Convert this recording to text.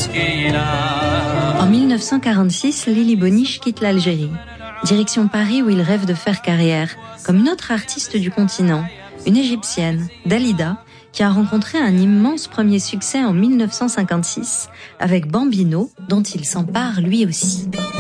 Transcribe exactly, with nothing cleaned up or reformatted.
En mille neuf cent quarante-six, Lily Boniche quitte l'Algérie. Direction Paris où il rêve de faire carrière, comme une autre artiste du continent, une égyptienne, Dalida, qui a rencontré un immense premier succès en mille neuf cent cinquante-six avec Bambino, dont il s'empare lui aussi.